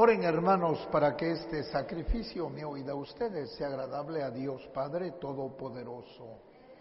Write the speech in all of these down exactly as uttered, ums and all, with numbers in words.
Oren, hermanos, para que este sacrificio mío y de ustedes sea agradable a Dios Padre Todopoderoso.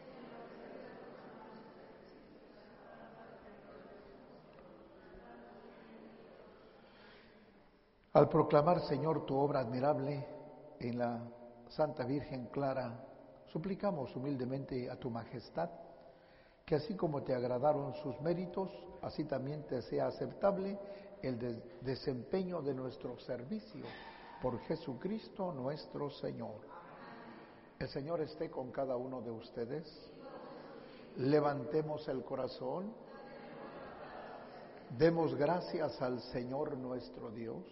Al proclamar, Señor, tu obra admirable en la Santa Virgen Clara, suplicamos humildemente a tu Majestad que así como te agradaron sus méritos, así también te sea aceptable el de desempeño de nuestro servicio por Jesucristo nuestro Señor. El Señor esté con cada uno de ustedes. Levantemos el corazón. Demos gracias al Señor nuestro Dios.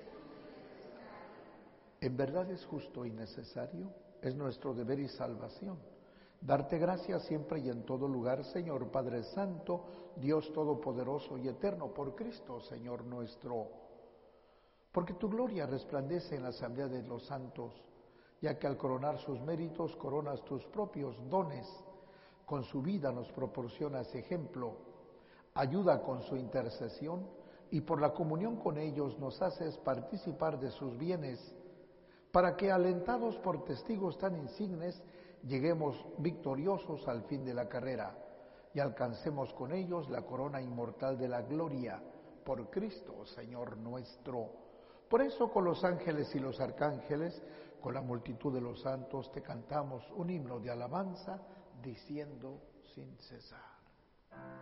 En verdad es justo y necesario, es nuestro deber y salvación, darte gracias siempre y en todo lugar, Señor Padre Santo, Dios Todopoderoso y Eterno, por Cristo, Señor nuestro. Porque tu gloria resplandece en la asamblea de los santos, ya que al coronar sus méritos, coronas tus propios dones. Con su vida nos proporcionas ejemplo, ayuda con su intercesión, y por la comunión con ellos nos haces participar de sus bienes, para que, alentados por testigos tan insignes, lleguemos victoriosos al fin de la carrera y alcancemos con ellos la corona inmortal de la gloria, por Cristo, Señor nuestro. Por eso, con los ángeles y los arcángeles, con la multitud de los santos, te cantamos un himno de alabanza, diciendo sin cesar.